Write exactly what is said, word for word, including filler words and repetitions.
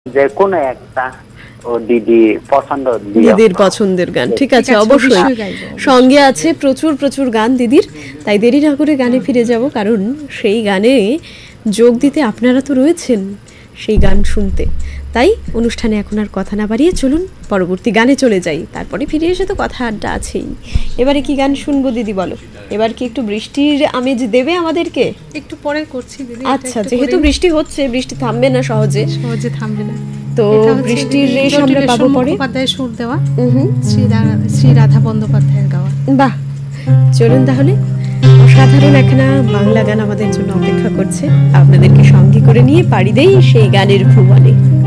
যে কোনো একটা ও দিদি পছন্দ দিদির পছন্দের গান। ঠিক আছে, অবশ্যই সঙ্গে আছে প্রচুর প্রচুর গান দিদির। তাই দেরি না করে গানে ফিরে যাব, কারণ সেই গানে যোগ দিতে আপনারা তো রয়েছেন সেই গান শুনতে। তাই অনুষ্ঠানে এখন আর কথা না বাড়িয়ে চলুন পরবর্তী গানে চলে যাই, তারপরে ফিরে এসে তো কথা আড্ডা আছেই। এবারে কি গান শুনবো দিদি বলো? এবার কি একটু বৃষ্টির আমেজ দেবে আমাদেরকে? একটু পরে করছি দিদি। আচ্ছা, যেহেতু বৃষ্টি হচ্ছে, বৃষ্টি থামবে না সহজে, সহজে থামবে না। তো বৃষ্টির রেশ আমরা পাবো পরে। মুখোপাধ্যায়ের সুর দেওয়া, শ্রী শ্রী রাধা বন্দ্যোপাধ্যায়ের গাওয়া। বাহ, চলুন তাহলে। অসাধারণ একখানা বাংলা গান আমাদের জন্য অপেক্ষা করছে, আপনাদেরকে সঙ্গী করে নিয়ে পাড়ি দেই সেই গানের ভুবনে।